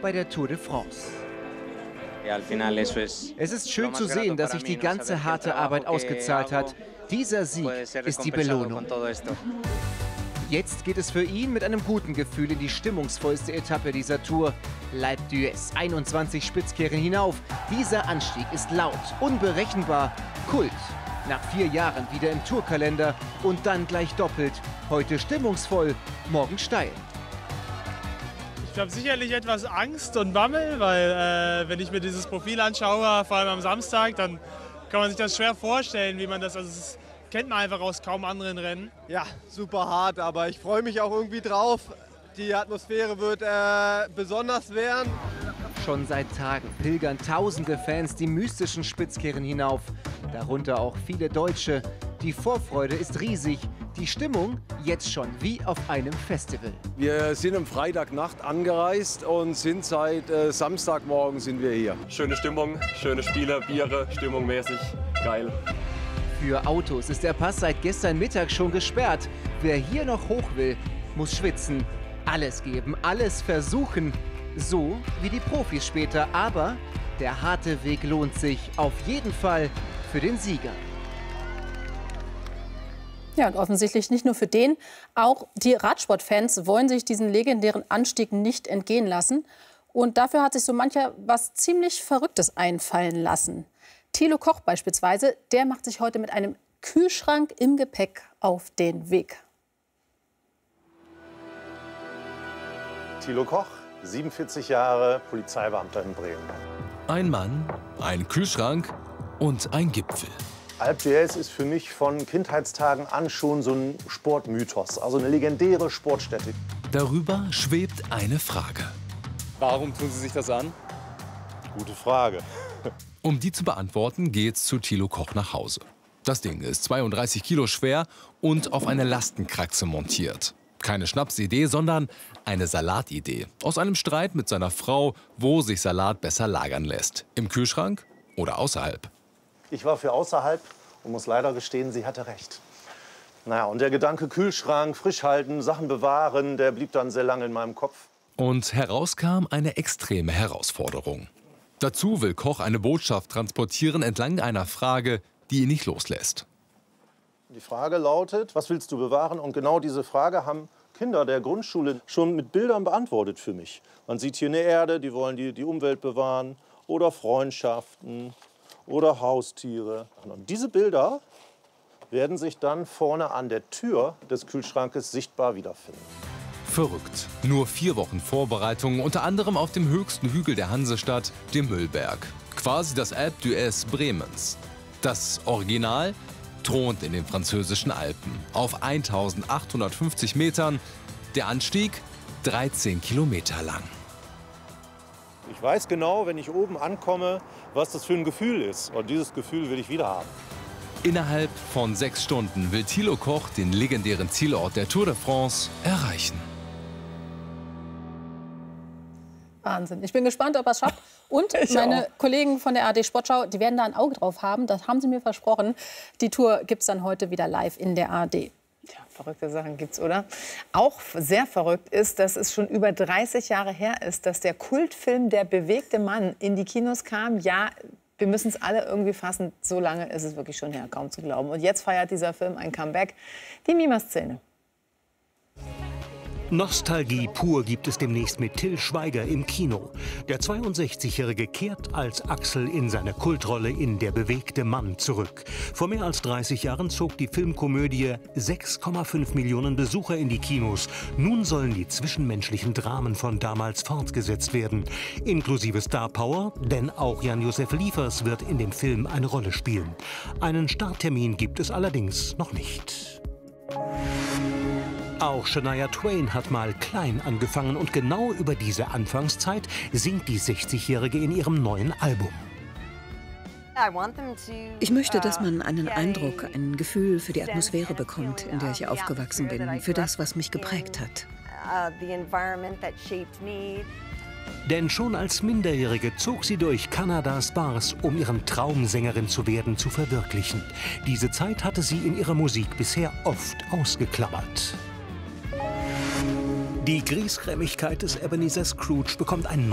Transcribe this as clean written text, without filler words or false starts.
bei der Tour de France. Es ist schön zu sehen, dass sich die ganze harte Arbeit ausgezahlt hat. Dieser Sieg ist die Belohnung. Jetzt geht es für ihn mit einem guten Gefühl in die stimmungsvollste Etappe dieser Tour. L'Alpe d'Huez, 21 Spitzkehren hinauf. Dieser Anstieg ist laut, unberechenbar, Kult. Nach 4 Jahren wieder im Tourkalender und dann gleich doppelt. Heute stimmungsvoll, morgen steil. Ich habe sicherlich etwas Angst und Bammel, weil wenn ich mir dieses Profil anschaue, vor allem am Samstag, dann kann man sich das schwer vorstellen, wie man das, also das kennt man einfach aus kaum anderen Rennen. Ja, super hart, aber ich freue mich auch irgendwie drauf. Die Atmosphäre wird besonders werden. Schon seit Tagen pilgern tausende Fans die mystischen Spitzkehren hinauf. Darunter auch viele Deutsche. Die Vorfreude ist riesig. Die Stimmung jetzt schon wie auf einem Festival. Wir sind am Freitagnacht angereist und sind seit Samstagmorgen sind wir hier. Schöne Stimmung, schöne Spiele, Biere, stimmungmäßig, geil. Für Autos ist der Pass seit gestern Mittag schon gesperrt. Wer hier noch hoch will, muss schwitzen. Alles geben, alles versuchen. So wie die Profis später. Aber der harte Weg lohnt sich auf jeden Fall für den Sieger. Ja, und offensichtlich nicht nur für den. Auch die Radsportfans wollen sich diesen legendären Anstieg nicht entgehen lassen. Und dafür hat sich so mancher was ziemlich Verrücktes einfallen lassen. Thilo Koch beispielsweise, der macht sich heute mit einem Kühlschrank im Gepäck auf den Weg. Thilo Koch, 47 Jahre, Polizeibeamter in Bremen. Ein Mann, ein Kühlschrank und ein Gipfel. Alpe d'Huez ist für mich von Kindheitstagen an schon so ein Sportmythos, also eine legendäre Sportstätte. Darüber schwebt eine Frage. Warum tun Sie sich das an? Gute Frage. Um die zu beantworten, geht's zu Thilo Koch nach Hause. Das Ding ist 32 Kilo schwer und auf eine Lastenkraxe montiert. Keine Schnapsidee, sondern eine Salatidee. Aus einem Streit mit seiner Frau, wo sich Salat besser lagern lässt. Im Kühlschrank oder außerhalb. Ich war für außerhalb und muss leider gestehen, sie hatte recht. Naja, und der Gedanke Kühlschrank, frisch halten, Sachen bewahren, der blieb dann sehr lange in meinem Kopf. Und heraus kam eine extreme Herausforderung. Dazu will Koch eine Botschaft transportieren entlang einer Frage, die ihn nicht loslässt. Die Frage lautet, was willst du bewahren? Und genau diese Frage haben Kinder der Grundschule schon mit Bildern beantwortet für mich. Man sieht hier eine Erde, die wollen die Umwelt bewahren, oder Freundschaften oder Haustiere. Und diese Bilder werden sich dann vorne an der Tür des Kühlschrankes sichtbar wiederfinden. Verrückt. Nur 4 Wochen Vorbereitung, unter anderem auf dem höchsten Hügel der Hansestadt, dem Müllberg. Quasi das Alpe d'Huez Bremens. Das Original thront in den französischen Alpen auf 1850 Metern. Der Anstieg 13 Kilometer lang. Ich weiß genau, wenn ich oben ankomme, was das für ein Gefühl ist. Und dieses Gefühl will ich wieder haben. Innerhalb von 6 Stunden will Thilo Koch den legendären Zielort der Tour de France erreichen. Wahnsinn. Ich bin gespannt, ob er es schafft. Und meine Kollegen von der ARD Sportschau, die werden da ein Auge drauf haben. Das haben sie mir versprochen. Die Tour gibt es dann heute wieder live in der ARD. Ja, verrückte Sachen gibt's, oder? Auch sehr verrückt ist, dass es schon über 30 Jahre her ist, dass der Kultfilm Der bewegte Mann in die Kinos kam. Ja, wir müssen es alle irgendwie fassen. So lange ist es wirklich schon her, kaum zu glauben. Und jetzt feiert dieser Film ein Comeback. Die Mima-Szene. Nostalgie pur gibt es demnächst mit Till Schweiger im Kino. Der 62-Jährige kehrt als Axel in seine Kultrolle in Der bewegte Mann zurück. Vor mehr als 30 Jahren zog die Filmkomödie 6,5 Millionen Besucher in die Kinos. Nun sollen die zwischenmenschlichen Dramen von damals fortgesetzt werden. Inklusive Star Power, denn auch Jan-Josef Liefers wird in dem Film eine Rolle spielen. Einen Starttermin gibt es allerdings noch nicht. Auch Shania Twain hat mal klein angefangen und genau über diese Anfangszeit singt die 60-Jährige in ihrem neuen Album. Ich möchte, dass man einen Eindruck, ein Gefühl für die Atmosphäre bekommt, in der ich aufgewachsen bin, für das, was mich geprägt hat. Denn schon als Minderjährige zog sie durch Kanadas Bars, um ihren Traum, Sängerin zu werden, zu verwirklichen. Diese Zeit hatte sie in ihrer Musik bisher oft ausgeklammert. Die Griesgrämigkeit des Ebenezer Scrooge bekommt ein